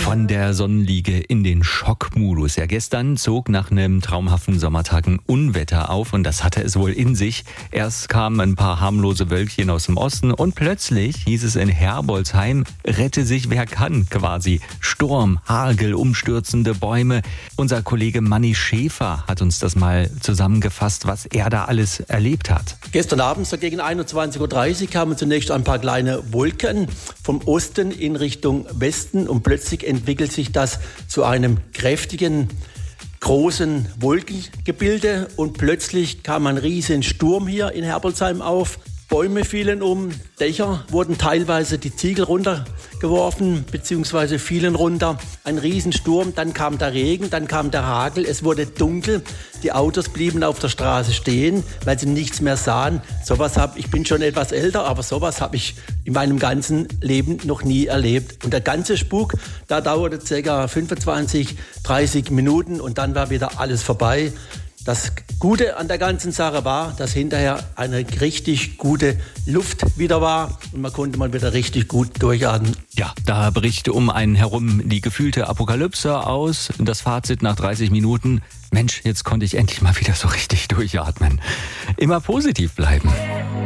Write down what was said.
Von der Sonnenliege in den Schockmodus. Ja, gestern zog nach einem traumhaften Sommertag ein Unwetter auf und das hatte es wohl in sich. Erst kamen ein paar harmlose Wölkchen aus dem Osten und plötzlich hieß es in Herbolzheim, rette sich wer kann quasi. Sturm, Hagel, umstürzende Bäume. Unser Kollege Manni Schäfer hat uns das mal zusammengefasst, was er da alles erlebt hat. Gestern Abend, so gegen 21.30 Uhr, kamen zunächst ein paar kleine Wolken vom Osten in Richtung Westen und plötzlich entwickelt sich das zu einem kräftigen, großen Wolkengebilde und plötzlich kam ein riesen Sturm hier in Herbolzheim auf. Bäume fielen um, Dächer wurden teilweise die Ziegel runtergeworfen bzw. fielen runter. Ein Riesensturm, dann kam der Regen, dann kam der Hagel, es wurde dunkel. Die Autos blieben auf der Straße stehen, weil sie nichts mehr sahen. Ich bin schon etwas älter, aber sowas habe ich in meinem ganzen Leben noch nie erlebt. Und der ganze Spuk, da dauerte ca. 25, 30 Minuten und dann war wieder alles vorbei. Das Gute an der ganzen Sache war, dass hinterher eine richtig gute Luft wieder war und man konnte mal wieder richtig gut durchatmen. Ja, da bricht um einen herum die gefühlte Apokalypse aus. Das Fazit nach 30 Minuten, Mensch, jetzt konnte ich endlich mal wieder so richtig durchatmen. Immer positiv bleiben.